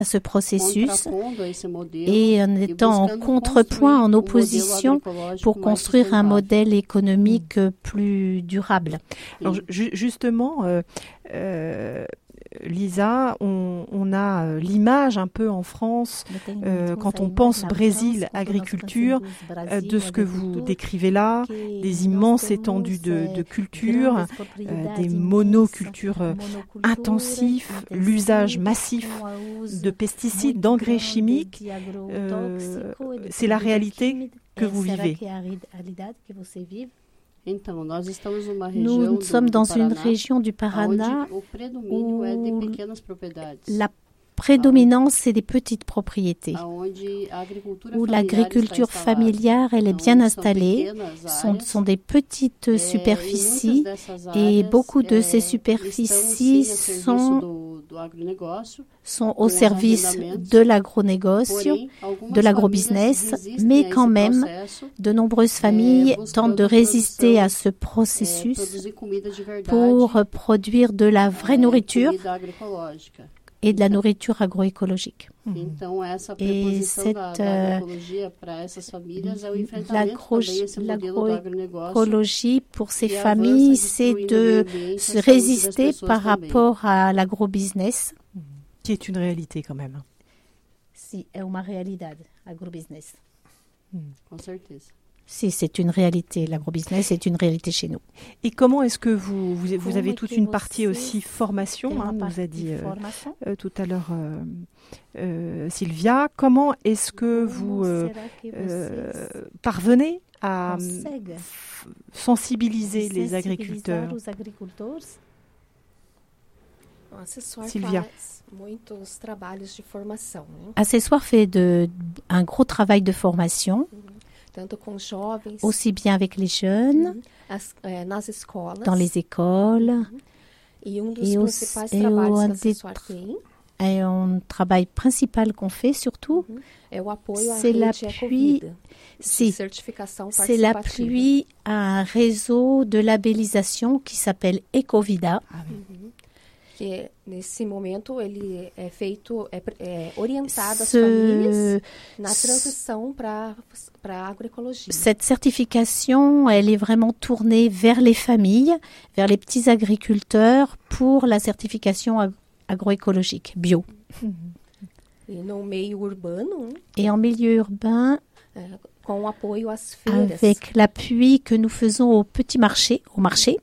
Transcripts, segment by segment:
à ce processus et en étant en contrepoint, en opposition, pour construire un modèle économique plus durable. Alors, justement, Lisa, on a l'image un peu en France, quand on pense Brésil, agriculture, de ce que vous décrivez là, des immenses étendues de culture, des monocultures intensifs, l'usage massif de pesticides, d'engrais chimiques. C'est la réalité que vous vivez. Nous sommes dans une région du Paraná où la prédominance, c'est des petites propriétés, où l'agriculture familiale, elle est bien installée, sont des petites superficies, et beaucoup de ces superficies sont au service de l'agronégoce, de l'agrobusiness, mais quand même, de nombreuses familles tentent de résister à ce processus pour produire de la vraie nourriture et de la nourriture agroécologique. Et l'agroécologie pour ces familles, c'est de se résister par rapport à l'agrobusiness. Qui est une réalité quand même. Si, é uma realidade, agrobusiness. Com certeza. Si, c'est une réalité. L'agrobusiness, c'est une réalité chez nous. Et comment est-ce que vous avez toute une partie aussi formation, nous a dit tout à l'heure Sylvia. Comment est-ce que vous parvenez à sensibiliser les agriculteurs? Sylvia. Accessoire fait un gros travail de formation, aussi bien avec les jeunes, dans les écoles, et un travail principal qu'on fait surtout, c'est l'appui à un réseau de labellisation qui s'appelle Ecovida. Que nesse momento ele é feito, orientado às famílias na transição para a agroecologie. Cette certification, elle est vraiment tournée vers les familles, vers les petits agriculteurs pour la certification agroécologique, bio. E no meio urbano. Et en milieu urbain, com apoio às feiras. Avec l'appui que nous faisons au petit marché, au marché.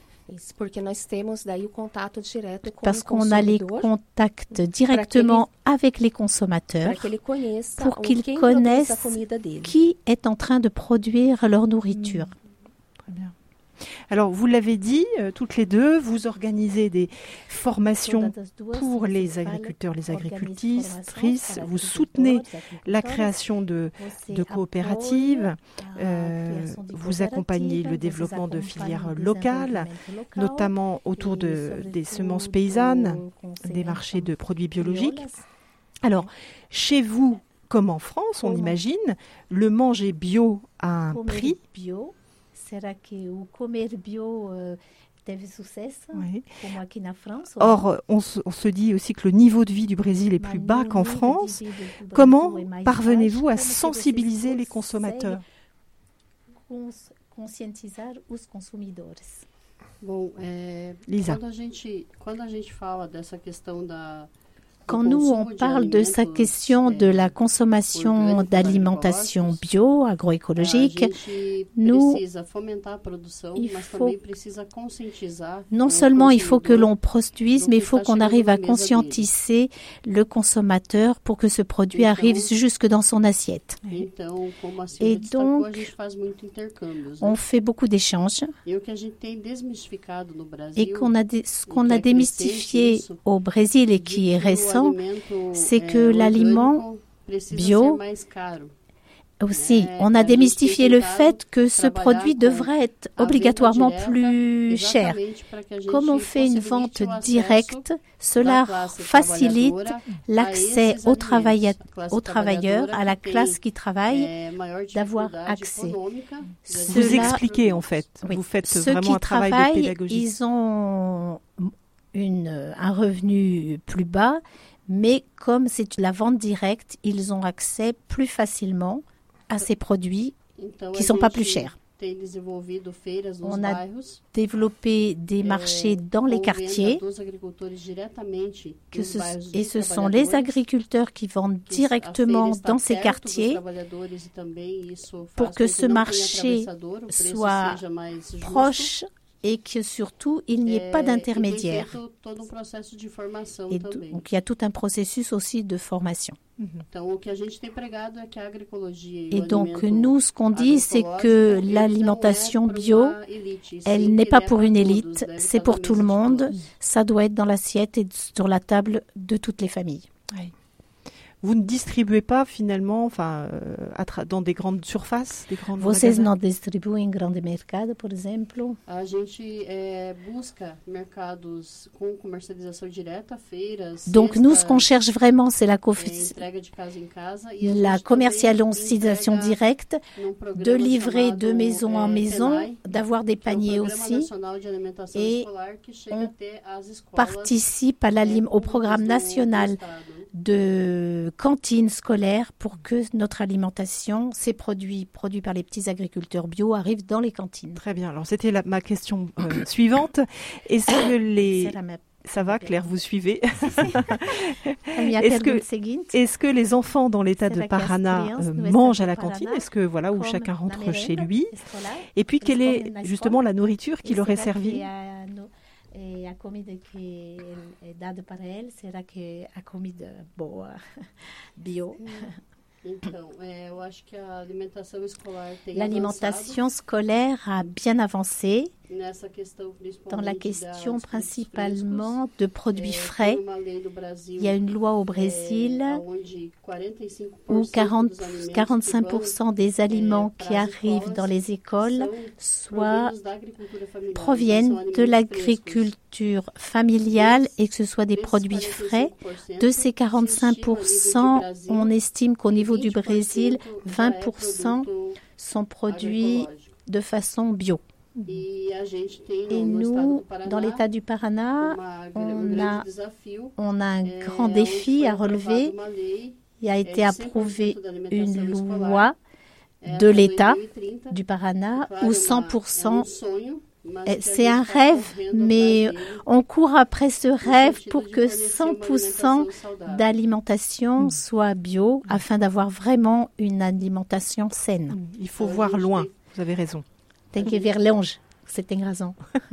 Parce qu'on a les contacts directement avec les consommateurs pour qu'ils connaissent qui est en train de produire leur nourriture. Très bien. Alors, vous l'avez dit, toutes les deux, vous organisez des formations pour les agriculteurs, les agricultrices, vous soutenez la création de coopératives, vous accompagnez le développement de filières locales, notamment autour des semences paysannes, des marchés de produits biologiques. Alors, chez vous, comme en France, on imagine, le manger bio a un prix. Será que o comer bio teve sucesso, como aqui na France? Or, on se dit aussi que le niveau de vie du Brésil est plus bas qu'en France. Comment parvenez-vous à sensibiliser les consommateurs? Conscientizar os consumidores. Bom, Lisa. Quando a gente fala dessa questão Quand nous, on parle de sa question de la consommation d'alimentation bio, agroécologique, non seulement il faut que l'on produise, mais il faut qu'on arrive à conscientiser le consommateur pour que ce produit arrive jusque dans son assiette. Et donc, on fait beaucoup d'échanges. Et ce qu'on a démystifié au Brésil et qui est récent, c'est que l'aliment bio, aussi, on a démystifié le fait que ce produit devrait être obligatoirement plus cher. Comme on fait une vente directe, cela facilite l'accès aux travailleurs, à la classe qui travaille, d'avoir accès. Vous expliquez en fait, vous faites vraiment un travail de pédagogie. Ils ont un revenu plus bas, Mais comme c'est la vente directe, ils ont accès plus facilement à ces produits qui ne sont pas plus chers. On a développé des marchés dans les quartiers et ce sont les agriculteurs qui vendent directement dans ces quartiers pour que ce marché soit proche et que surtout il n'y ait pas d'intermédiaire. Et donc il y a tout un processus aussi de formation. Et donc nous, ce qu'on dit, c'est que l'alimentation bio, elle n'est pas pour une élite, c'est pour tout le monde. Ça doit être dans l'assiette et sur la table de toutes les familles. Oui. Vous ne distribuez pas finalement dans des grandes surfaces, des grandes Vocês não distribuem em grande mercado, por exemplo? A gente busca mercados com comercialização direta, feiras. Donc nous, ce qu'on cherche vraiment, c'est la commercialisation directe, de livrer de maison en maison, d'avoir des paniers aussi. Et on participe au programme national de cantines scolaires pour que notre alimentation, ces produits par les petits agriculteurs bio, arrivent dans les cantines. Très bien. Alors, c'était ma question suivante. Est-ce que ça va, Claire, vous suivez? Est-ce que les enfants dans l'état de Paraná mangent à la cantine? Est-ce que où chacun rentre chez lui? Et puis, quelle est justement la nourriture qui leur est servie? E a comida que é dada para ele, será que a comida boa, bio? Então, eu acho que a alimentação escolar tem L'alimentation scolaire a bien avancé nessa questão, dans la question principalement de produits frais. Il y a une loi au Brésil où 45% des aliments qui arrivent dans les écoles proviennent de l'agriculture familiale et que ce soit des produits frais. De ces 45%, on estime qu'au niveau du Brésil, 20% sont produits de façon bio. Et nous, dans l'État du Paraná, on a un grand défi à relever. Il a été approuvé une loi de l'État du Paraná où 100%, c'est un rêve, mais on court après ce rêve pour que 100% d'alimentation soit bio afin d'avoir vraiment une alimentation saine. Il faut voir loin, vous avez raison. Tem que ver longe, você tem razão.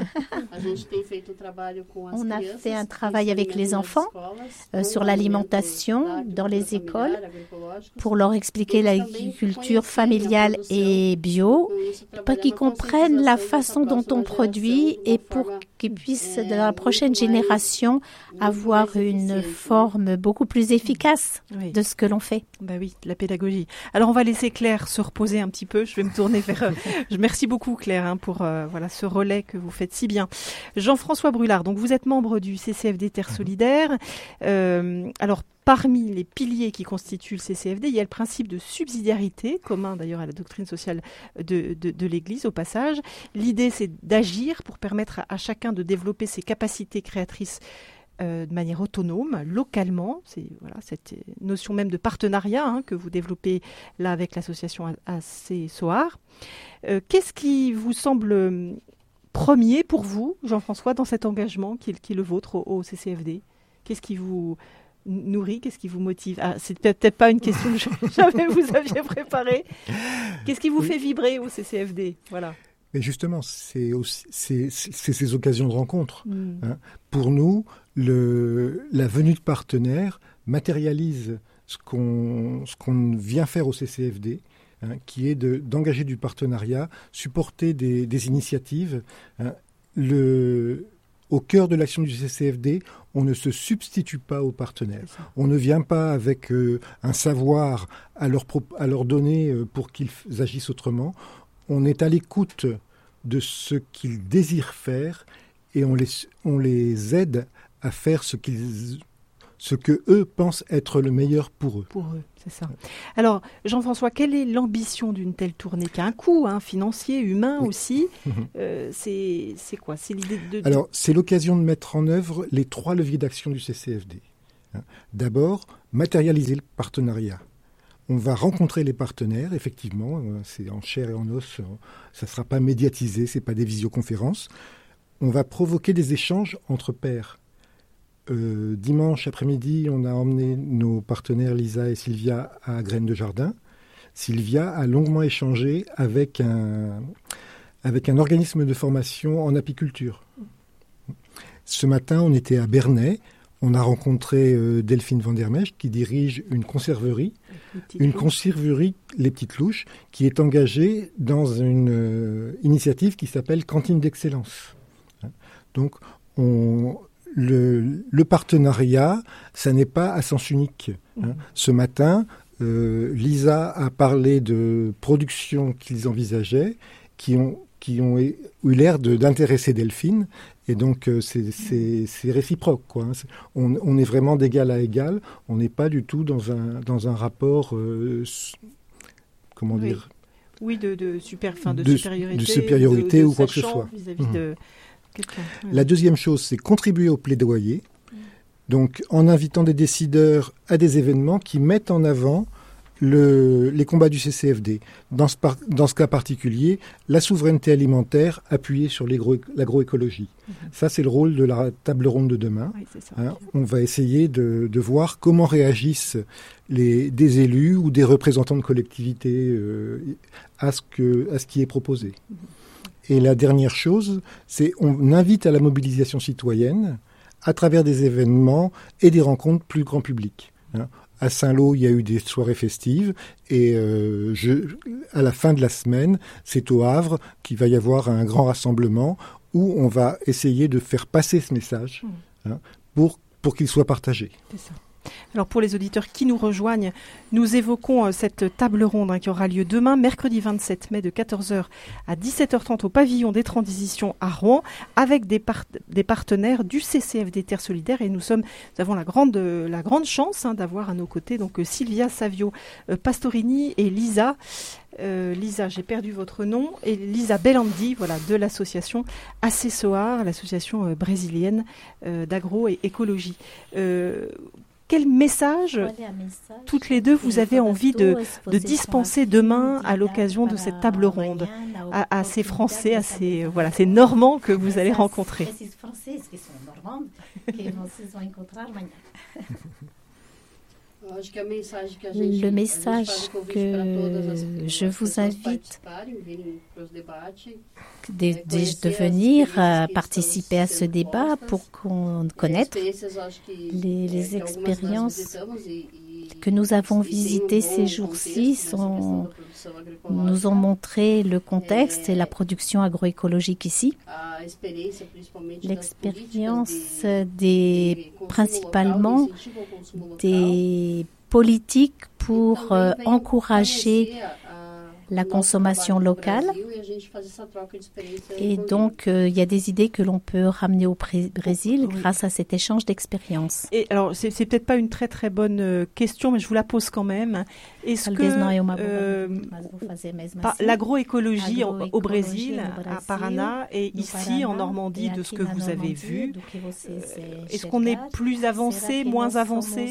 On a fait un travail avec les enfants sur l'alimentation dans les écoles pour leur expliquer l'agriculture familiale et bio, pour qu'ils comprennent la façon dont on produit et pour qu'ils puissent, dans la prochaine génération, avoir une forme beaucoup plus efficace de ce que l'on fait. Ben oui, la pédagogie. Alors on va laisser Claire se reposer un petit peu. Je vais me tourner vers... Merci beaucoup Claire pour ce relais que vous faites si bien. Jean-François Brulard, donc vous êtes membre du CCFD Terre Solidaire. Alors parmi les piliers qui constituent le CCFD, il y a le principe de subsidiarité, commun d'ailleurs à la doctrine sociale de l'Église au passage. L'idée c'est d'agir pour permettre à chacun de développer ses capacités créatrices de manière autonome, localement. C'est cette notion même de partenariat que vous développez là avec l'association AC-Soar. Qu'est-ce qui vous semble premier pour vous, Jean-François, dans cet engagement qui est le vôtre au CCFD? Qu'est-ce qui vous nourrit? Qu'est-ce qui vous motive? C'est peut-être pas une question que jamais vous aviez préparée. Qu'est-ce qui vous fait vibrer au CCFD? Voilà. Mais justement, c'est ces occasions de rencontre. Pour nous, la venue de partenaires matérialise ce qu'on vient faire au CCFD, qui est d'engager du partenariat, supporter des initiatives. Au cœur de l'action du CCFD, on ne se substitue pas aux partenaires. On ne vient pas avec un savoir à leur donner pour qu'ils agissent autrement. On est à l'écoute de ce qu'ils désirent faire et on les aide à faire ce que eux pensent être le meilleur pour eux. Pour eux, c'est ça. Alors, Jean-François, quelle est l'ambition d'une telle tournée qui a un coût financier, humain aussi? C'est quoi? C'est l'idée de... Alors, c'est l'occasion de mettre en œuvre les 3 leviers d'action du CCFD. D'abord, matérialiser le partenariat. On va rencontrer les partenaires, effectivement, c'est en chair et en os, ça ne sera pas médiatisé, ce n'est pas des visioconférences. On va provoquer des échanges entre pairs. Dimanche après-midi, on a emmené nos partenaires Lisa et Sylvia à Graines de Jardin. Sylvia a longuement échangé avec un organisme de formation en apiculture. Ce matin, on était à Bernay. On a rencontré Delphine Van der Mesch qui dirige une conserverie, Les Petites Louches, qui est engagée dans une initiative qui s'appelle Cantine d'Excellence. Donc, le partenariat, ça n'est pas à sens unique. Ce matin, Lisa a parlé de productions qu'ils envisageaient, qui ont eu l'air d'intéresser Delphine, et donc c'est réciproque, quoi. On est vraiment d'égal à égal, on n'est pas du tout dans un rapport, comment dire, oui, de supériorité, de supériorité ou quoi que ce soit. Vis-à-vis de quelqu'un. La deuxième chose, c'est contribuer au plaidoyer, donc en invitant des décideurs à des événements qui mettent en avant les combats du CCFD. Dans ce cas particulier, la souveraineté alimentaire appuyée sur l'agroécologie. Ça, c'est le rôle de la table ronde de demain. Oui, c'est ça. On va essayer de voir comment réagissent des élus ou des représentants de collectivités à ce qui est proposé. Et la dernière chose, c'est on invite à la mobilisation citoyenne à travers des événements et des rencontres plus grand public. À Saint-Lô, il y a eu des soirées festives et à la fin de la semaine, c'est au Havre qu'il va y avoir un grand rassemblement où on va essayer de faire passer ce message pour qu'il soit partagé. C'est ça. Alors pour les auditeurs qui nous rejoignent, nous évoquons cette table ronde qui aura lieu demain, mercredi 27 mai de 14h à 17h30 au pavillon des Transitions à Rouen, avec des partenaires du CCFD Terre Solidaire. Et nous avons la grande chance d'avoir à nos côtés donc Sylvia Savio Pastorini et Lisa. Lisa, j'ai perdu votre nom, et Lisa Bellandi, voilà, de l'association ACSOAR, l'association brésilienne d'agroécologie. Quel message, toutes les deux, vous avez envie de dispenser demain à l'occasion de cette table ronde à ces Français, à ces Normands que vous allez rencontrer? Le message que je vous invite de venir participer à ce débat pour qu'on connaisse les expériences que nous avons visitées ces jours-ci nous ont montré le contexte et la production agroécologique ici. L'expérience principalement des politiques pour encourager la consommation locale. Et donc, il y a des idées que l'on peut ramener au Brésil grâce à cet échange d'expériences. Et alors, c'est peut-être pas une très très bonne question, mais je vous la pose quand même. Est-ce que l'agroécologie au Brésil, à Paraná, et ici en Normandie, de ce que vous avez vu, est-ce qu'on est plus avancé, moins avancé?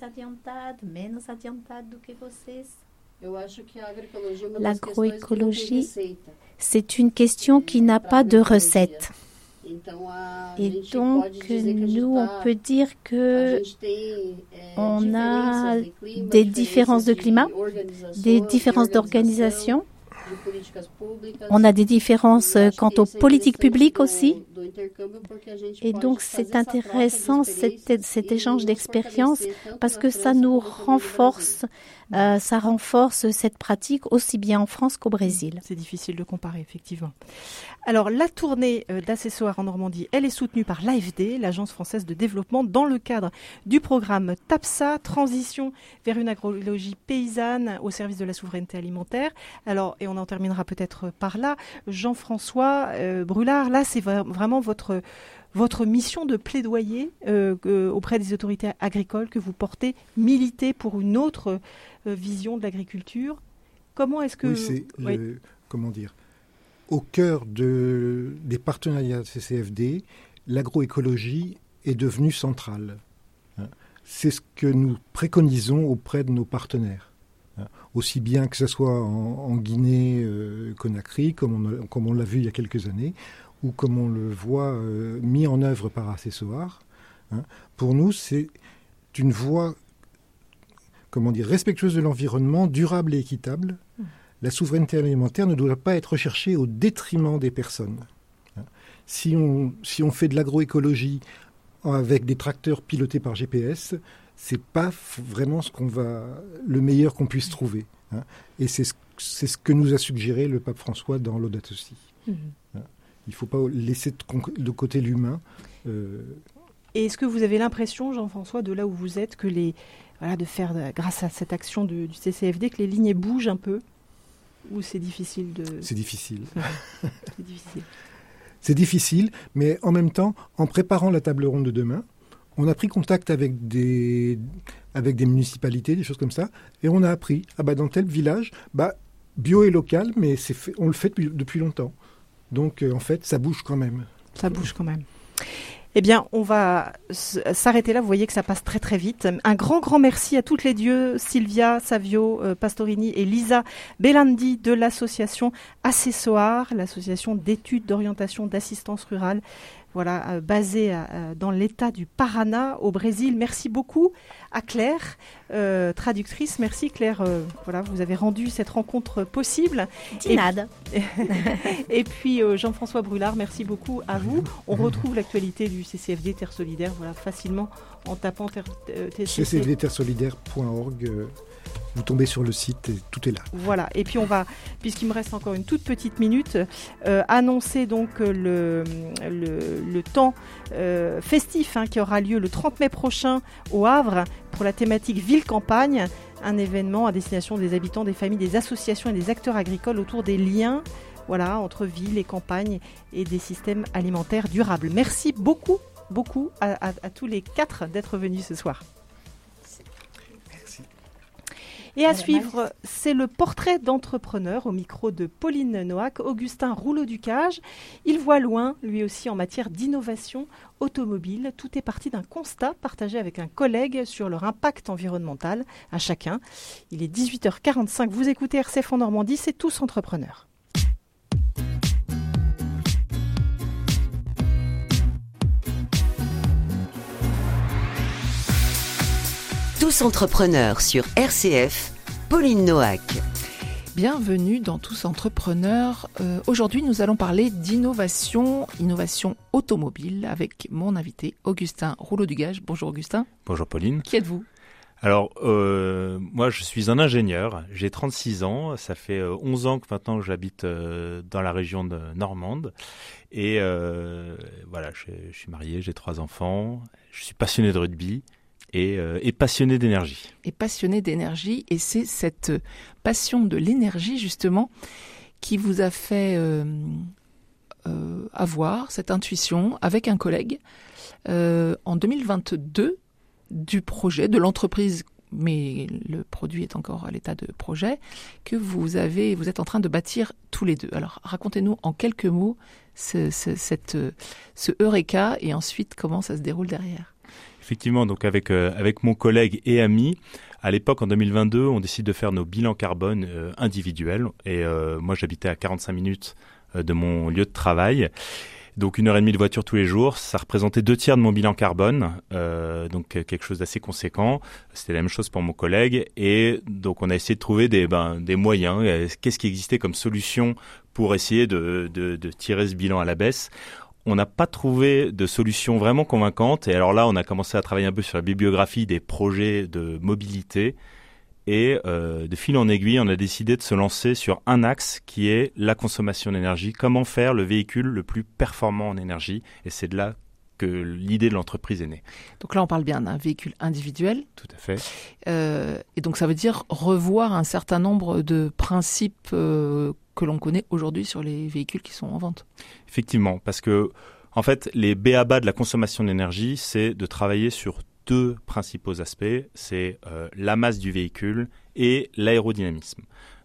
L'agroécologie, c'est une question qui n'a pas de recette. Et donc, nous, on peut dire que on a des différences de climat, des différences d'organisation. On a des différences quant aux politiques publiques aussi. Et donc, c'est intéressant cet échange d'expériences parce que ça nous renforce, ça renforce cette pratique aussi bien en France qu'au Brésil. C'est difficile de comparer, effectivement. Alors, la tournée d'ACSOAR en Normandie, elle est soutenue par l'AFD, l'Agence française de développement, dans le cadre du programme TAPSA, Transition vers une agroécologie paysanne au service de la souveraineté alimentaire. Alors, et on en terminera peut-être par là, Jean-François Brulard, là, c'est vraiment votre mission de plaidoyer auprès des autorités agricoles que vous portez, militer pour une autre vision de l'agriculture. Comment est-ce que... Oui, comment dire, au cœur des partenariats CCFD, l'agroécologie est devenue centrale. c'est ce que nous préconisons auprès de nos partenaires. Aussi bien que ce soit en Guinée-Conakry, comme on l'a vu il y a quelques années, ou comme on le voit mis en œuvre par Accessoire. Pour nous, c'est une voie respectueuse de l'environnement, durable et équitable. La souveraineté alimentaire ne doit pas être recherchée au détriment des personnes. Si on fait de l'agroécologie avec des tracteurs pilotés par GPS, c'est pas vraiment le meilleur qu'on puisse trouver. Et c'est ce que nous a suggéré le pape François dans Laudato Si. Il ne faut pas laisser de côté l'humain. Et est-ce que vous avez l'impression, Jean-François, de là où vous êtes, que grâce à cette action du CCFD, que les lignes bougent un peu? Ou c'est difficile de... C'est difficile. C'est difficile. C'est difficile, mais en même temps, en préparant la table ronde de demain, on a pris contact avec des municipalités, des choses comme ça, et on a appris, dans tel village, bio et local, mais on le fait depuis longtemps. Donc, en fait, ça bouge quand même. Ça bouge quand même. Eh bien, on va s'arrêter là. Vous voyez que ça passe très très vite. Un grand merci à toutes les dieux, Sylvia Savio Pastorini et Lisa Bellandi de l'association Accessoire, l'association d'études d'orientation d'assistance rurale, basée dans l'État du Paraná au Brésil. Merci beaucoup à Claire, traductrice. Merci Claire. Vous avez rendu cette rencontre possible. Dinade. Et puis Jean-François Brulard, merci beaucoup à vous. On retrouve l'actualité du CCFD Terre Solidaire facilement en tapant ccfdterresolidaire.org. Vous tombez sur le site et tout est là. Voilà, et puis on va, puisqu'il me reste encore une toute petite minute, annoncer donc le temps festif qui aura lieu le 30 mai prochain au Havre pour la thématique Ville-Campagne, un événement à destination des habitants, des familles, des associations et des acteurs agricoles autour des liens entre ville et campagne et des systèmes alimentaires durables. Merci beaucoup à tous les 4 d'être venus ce soir. Et à suivre, c'est le portrait d'entrepreneur au micro de Pauline Noack, Augustin Rouleau-Ducage. Il voit loin, lui aussi, en matière d'innovation automobile. Tout est parti d'un constat partagé avec un collègue sur leur impact environnemental à chacun. Il est 18h45, vous écoutez RCF en Normandie, c'est Tous Entrepreneurs. Tous Entrepreneurs sur RCF, Pauline Noack. Bienvenue dans Tous Entrepreneurs. Aujourd'hui, nous allons parler innovation automobile avec mon invité Augustin Rouleau-Ducage. Bonjour Augustin. Bonjour Pauline. Qui êtes-vous ? Alors, moi je suis un ingénieur, j'ai 36 ans, ça fait 11 ans que maintenant j'habite dans la région de Normande. Et je suis marié, j'ai 3 enfants, je suis passionné de rugby. Et passionné d'énergie. Et c'est cette passion de l'énergie, justement, qui vous a fait avoir cette intuition avec un collègue en 2022 du projet, de l'entreprise, mais le produit est encore à l'état de projet, que vous êtes en train de bâtir tous les deux. Alors, racontez-nous en quelques mots ce Eureka et ensuite comment ça se déroule derrière. Effectivement, donc avec mon collègue et ami, à l'époque en 2022, on décide de faire nos bilans carbone individuels. Et moi, j'habitais à 45 minutes de mon lieu de travail. Donc 1h30 de voiture tous les jours, ça représentait 2/3 de mon bilan carbone, donc quelque chose d'assez conséquent. C'était la même chose pour mon collègue. Et donc on a essayé de trouver des moyens. Qu'est-ce qui existait comme solution pour essayer de tirer ce bilan à la baisse ? On n'a pas trouvé de solution vraiment convaincante. Et alors là, on a commencé à travailler un peu sur la bibliographie des projets de mobilité. Et de fil en aiguille, on a décidé de se lancer sur un axe qui est la consommation d'énergie. Comment faire le véhicule le plus performant en énergie. Et c'est de là que l'idée de l'entreprise est née. Donc là, on parle bien d'un véhicule individuel. Tout à fait. Et donc ça veut dire revoir un certain nombre de principes que l'on connaît aujourd'hui sur les véhicules qui sont en vente. Effectivement, parce que en fait, les b.a.-ba de la consommation d'énergie, c'est de travailler sur 2 principaux aspects. C'est la masse du véhicule et l'aérodynamisme.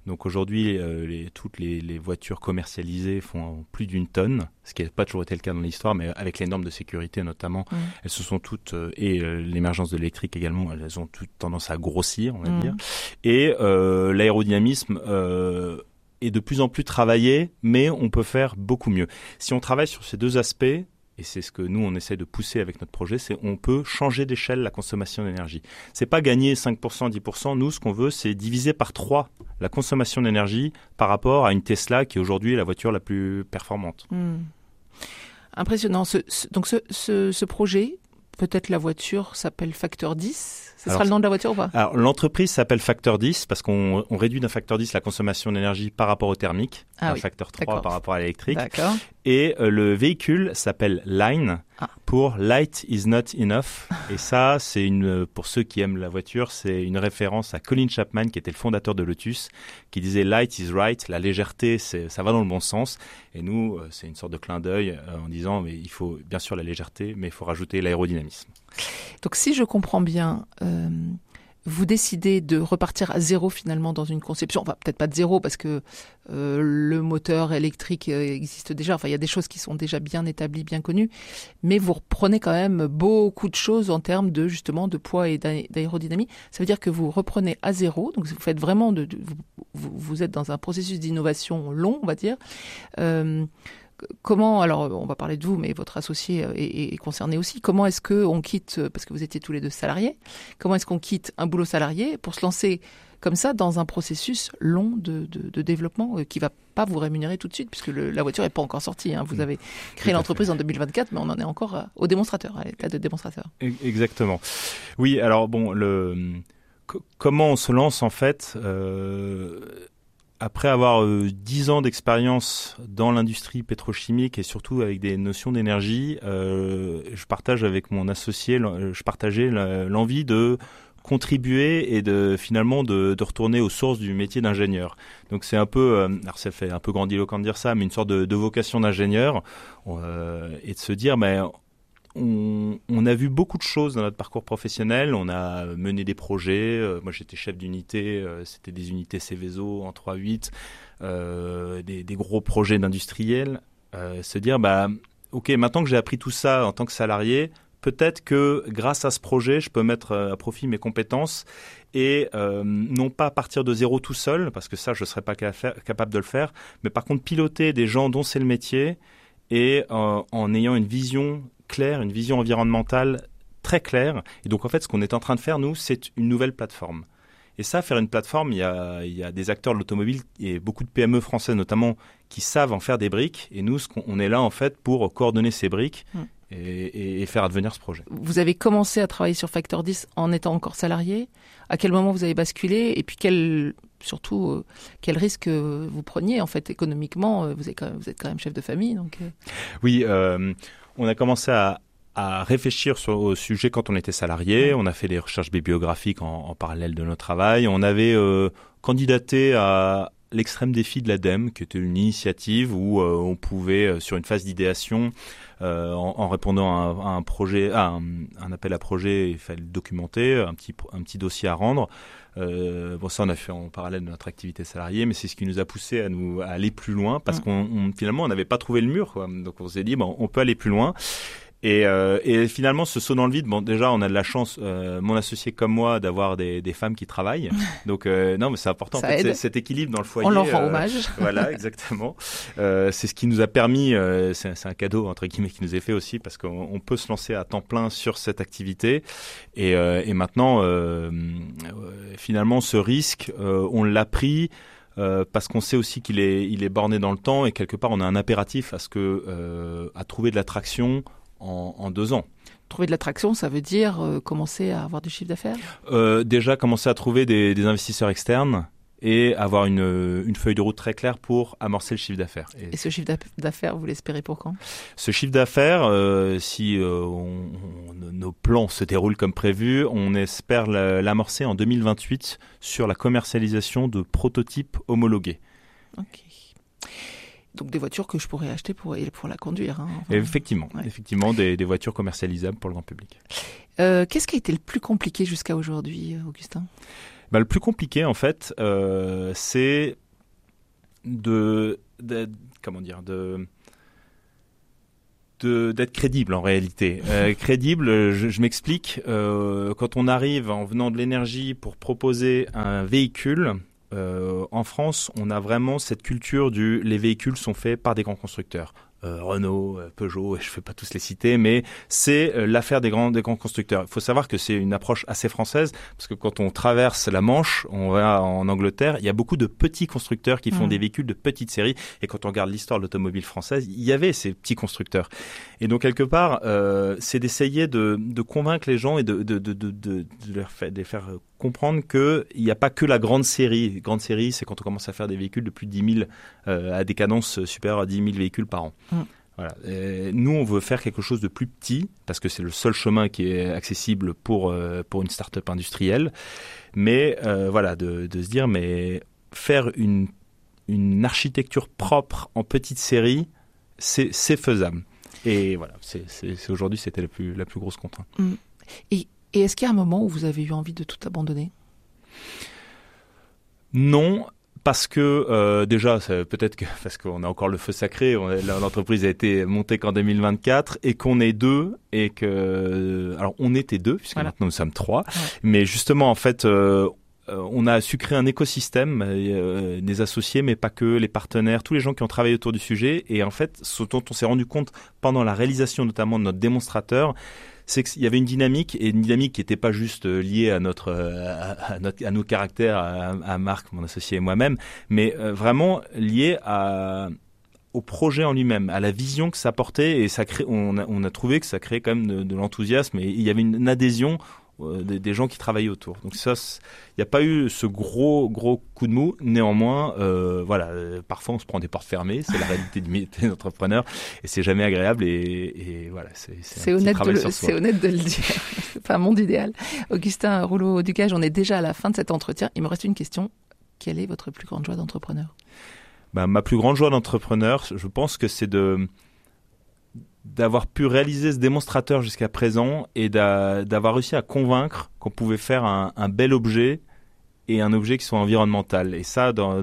Donc aujourd'hui, toutes les voitures commercialisées font plus d'1 tonne, ce qui n'a pas toujours été le cas dans l'histoire, mais avec les normes de sécurité notamment, elles se sont toutes, et l'émergence de l'électrique également, elles ont toutes tendance à grossir, on va dire. Et l'aérodynamisme est de plus en plus travaillé, mais on peut faire beaucoup mieux. Si on travaille sur ces deux aspects, et c'est ce que nous, on essaie de pousser avec notre projet, c'est on peut changer d'échelle la consommation d'énergie. C'est pas gagner 5%, 10%. Nous, ce qu'on veut, c'est diviser par 3 la consommation d'énergie par rapport à une Tesla qui est aujourd'hui la voiture la plus performante. Impressionnant. Donc ce projet, peut-être la voiture s'appelle Facteur 10. Ce sera le nom de la voiture ou pas? Alors, l'entreprise s'appelle Facteur 10 parce qu'on réduit d'un facteur 10 la consommation d'énergie par rapport au thermique, un facteur 3 par rapport à l'électrique. D'accord. Et le véhicule s'appelle Line pour Light is not enough. Et ça, c'est pour ceux qui aiment la voiture, c'est une référence à Colin Chapman qui était le fondateur de Lotus, qui disait Light is right, la légèreté, ça va dans le bon sens. Et nous, c'est une sorte de clin d'œil en disant, mais il faut bien sûr la légèreté, mais il faut rajouter l'aérodynamisme. Donc si je comprends bien, vous décidez de repartir à zéro finalement dans une conception, enfin peut-être pas de zéro parce que le moteur électrique existe déjà, enfin il y a des choses qui sont déjà bien établies, bien connues, mais vous reprenez quand même beaucoup de choses en termes de justement de poids et d'aérodynamie. Ça veut dire que vous reprenez à zéro, donc vous faites vraiment vous êtes dans un processus d'innovation long, on va dire. Comment, alors on va parler de vous, mais votre associé est concerné aussi. Comment est-ce qu'on quitte, parce que vous étiez tous les deux salariés, comment est-ce qu'on quitte un boulot salarié pour se lancer comme ça dans un processus long de développement qui va pas vous rémunérer tout de suite, puisque la voiture n'est pas encore sortie. Vous avez créé l'entreprise en 2024, mais on en est encore au démonstrateur, à l'état de démonstrateur. Exactement. Oui, alors bon, comment on se lance en fait après avoir 10 ans d'expérience dans l'industrie pétrochimique et surtout avec des notions d'énergie, je partage avec mon associé, je partageais l'envie de contribuer et finalement de retourner aux sources du métier d'ingénieur. Donc c'est un peu, alors ça fait un peu grandiloquent de dire ça, mais une sorte de vocation d'ingénieur et de se dire, on a vu beaucoup de choses dans notre parcours professionnel. On a mené des projets. Moi, j'étais chef d'unité. C'était des unités Céveso en 3-8, des gros projets d'industriels. Se dire, ok, maintenant que j'ai appris tout ça en tant que salarié, peut-être que grâce à ce projet, je peux mettre à profit mes compétences et non pas partir de zéro tout seul, parce que ça, je ne serais pas capable de le faire, mais par contre piloter des gens dont c'est le métier et en ayant une vision claire, une vision environnementale très claire. Et donc, en fait, ce qu'on est en train de faire, nous, c'est une nouvelle plateforme. Et ça, faire une plateforme, il y a des acteurs de l'automobile et beaucoup de PME françaises notamment qui savent en faire des briques. Et nous, on est là, en fait, pour coordonner ces briques et faire advenir ce projet. Vous avez commencé à travailler sur Facteur 10 en étant encore salarié. À quel moment vous avez basculé? Et puis, surtout, quel risque vous preniez, en fait, économiquement? Vous êtes quand même chef de famille, donc... Oui, on a commencé à réfléchir au sujet quand on était salarié. On a fait des recherches bibliographiques en parallèle de notre travail. On avait candidaté à l'extrême défi de l'ADEME, qui était une initiative où on pouvait, sur une phase d'idéation, en répondant à un projet, à un appel à projet, il fallait le documenter, un petit dossier à rendre. Ça on a fait en parallèle de notre activité salariée, mais c'est ce qui nous a poussé à aller plus loin parce qu'on finalement on n'avait pas trouvé le mur, quoi. Donc on s'est dit on peut aller plus loin. Et finalement, ce saut dans le vide, déjà, on a de la chance, mon associé comme moi, d'avoir des femmes qui travaillent. Donc, non, mais c'est important, en fait, cet équilibre dans le foyer. On leur rend hommage. Voilà, exactement. C'est ce qui nous a permis, c'est un cadeau, entre guillemets, qui nous est fait aussi, parce qu'on peut se lancer à temps plein sur cette activité. Et maintenant, finalement, ce risque, on l'a pris. Parce qu'on sait aussi qu'il est borné dans le temps et quelque part, on a un impératif à trouver de l'attraction en 2 ans. Trouver de l'attraction, ça veut dire commencer à avoir du chiffre d'affaires? Déjà, commencer à trouver des investisseurs externes et avoir une feuille de route très claire pour amorcer le chiffre d'affaires. Et ce chiffre d'affaires, vous l'espérez pour quand? Ce chiffre d'affaires, si nos plans se déroulent comme prévu, on espère l'amorcer en 2028 sur la commercialisation de prototypes homologués. Ok. Donc des voitures que je pourrais acheter pour la conduire. Effectivement, des voitures commercialisables pour le grand public. Qu'est-ce qui a été le plus compliqué jusqu'à aujourd'hui, Augustin ? Le plus compliqué, en fait, c'est d'être crédible en réalité. Crédible, je m'explique. Quand on arrive en venant de l'énergie pour proposer un véhicule, en France, on a vraiment cette culture les véhicules sont faits par des grands constructeurs. Renault, Peugeot, je ne vais pas tous les citer, mais c'est l'affaire des grands constructeurs. Il faut savoir que c'est une approche assez française, parce que quand on traverse la Manche, on va en Angleterre, il y a beaucoup de petits constructeurs qui font des véhicules de petite série, et quand on regarde l'histoire de l'automobile française, il y avait ces petits constructeurs. Et donc, quelque part, c'est d'essayer de convaincre les gens et de les faire comprendre qu'il n'y a pas que la grande série. Grande série, c'est quand on commence à faire des véhicules de plus de 10 000, à des cadences supérieures à 10 000 véhicules par an. Voilà. Nous, on veut faire quelque chose de plus petit, parce que c'est le seul chemin qui est accessible pour une start-up industrielle. Mais de se dire, mais faire une architecture propre en petite série, c'est faisable. Et voilà, c'est aujourd'hui, c'était la plus grosse contrainte. Et est-ce qu'il y a un moment où vous avez eu envie de tout abandonner ? Non, parce que déjà, parce qu'on a encore le feu sacré, l'entreprise a été montée qu'en 2024 et qu'on est 2 et que... Alors, on était 2, puisque maintenant nous sommes 3. Ouais. Mais justement, en fait... on a su créer un écosystème, des associés, mais pas que, les partenaires, tous les gens qui ont travaillé autour du sujet. Et en fait, ce dont on s'est rendu compte pendant la réalisation notamment de notre démonstrateur, c'est qu'il y avait une dynamique qui n'était pas juste liée à nos caractères, à Marc, mon associé et moi-même, mais vraiment liée au projet en lui-même, à la vision que ça portait. Et on a trouvé que ça créait quand même de l'enthousiasme, et il y avait une adhésion des gens qui travaillaient autour. Donc ça, il n'y a pas eu ce gros coup de mou. Néanmoins, parfois on se prend des portes fermées. C'est la réalité du métier d'entrepreneur, et c'est jamais agréable. Et voilà, c'est honnête de le dire. C'est pas un monde idéal. Augustin Rouleau-Ducage, on est déjà à la fin de cet entretien. Il me reste une question. Quelle est votre plus grande joie d'entrepreneur ? Ma plus grande joie d'entrepreneur, je pense que c'est d'avoir pu réaliser ce démonstrateur jusqu'à présent et d'avoir réussi à convaincre qu'on pouvait faire un bel objet et un objet qui soit environnemental. Et ça, dans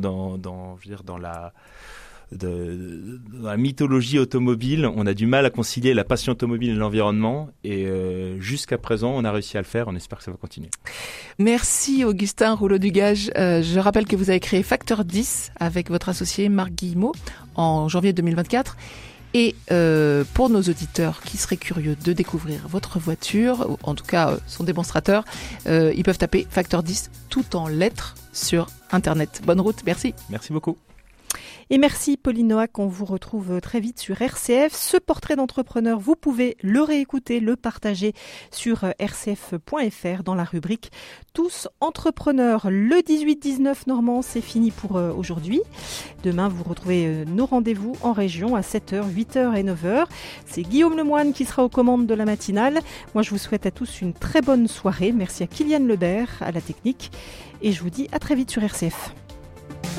la mythologie automobile, on a du mal à concilier la passion automobile et l'environnement. Et jusqu'à présent, on a réussi à le faire. On espère que ça va continuer. Merci Augustin Rouleau-Ducage. Je rappelle que vous avez créé Factor 10 avec votre associé Marc Guillemot en janvier 2024. Et pour nos auditeurs qui seraient curieux de découvrir votre voiture, ou en tout cas son démonstrateur, ils peuvent taper Factor 10 tout en lettres sur Internet. Bonne route, merci. Merci beaucoup. Et merci Pauline Noack, on vous retrouve très vite sur RCF. Ce portrait d'entrepreneur, vous pouvez le réécouter, le partager sur rcf.fr dans la rubrique Tous entrepreneurs. Le 18-19 Normand, c'est fini pour aujourd'hui. Demain, vous retrouvez nos rendez-vous en région à 7h, 8h et 9h. C'est Guillaume Lemoine qui sera aux commandes de la matinale. Moi, je vous souhaite à tous une très bonne soirée. Merci à Kylian Lebert à la technique. Et je vous dis à très vite sur RCF.